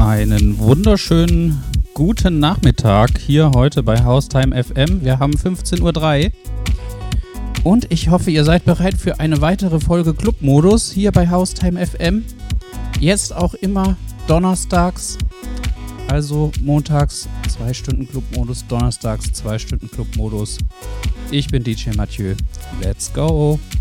Einen wunderschönen guten Nachmittag hier heute bei Haustime FM. Wir haben 15:03 Uhr und ich hoffe, ihr seid bereit für eine weitere Folge Clubmodus hier bei Haustime FM. Jetzt auch immer donnerstags, also montags 2 Stunden Clubmodus, donnerstags 2 Stunden Clubmodus. Ich bin DJ Mathieu. Let's go!